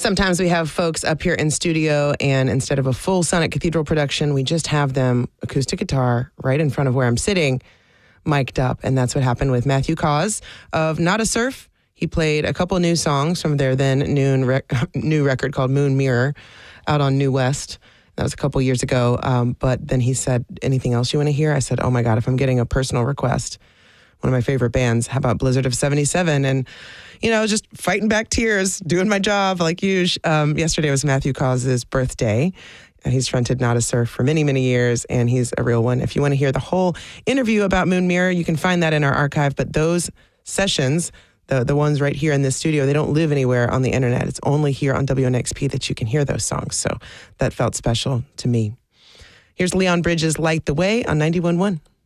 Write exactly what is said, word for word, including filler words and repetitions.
Sometimes we have folks up here in studio, and instead of a full Sonic Cathedral production, we just have them acoustic guitar right in front of where I'm sitting, mic'd up. And that's what happened with Matthew Caws of Nada Surf. He played a couple new songs from their then noon rec- new record called Moon Mirror out on New West. That was a couple years ago. Um, but then he said, anything else you want to hear? I said, oh my God, if I'm getting a personal request, one of my favorite bands, how about Blizzard of seventy-seven? And, you know, just fighting back tears, doing my job like usual. Um, yesterday was Matthew Caws' birthday. He's fronted Nada Surf for many, many years, and he's a real one. If you want to hear the whole interview about Moon Mirror, you can find that in our archive. But those sessions, the the ones right here in this studio, they don't live anywhere on the internet. It's only here on W N X P that you can hear those songs. So that felt special to me. Here's Leon Bridges' Light the Way on ninety-one point one.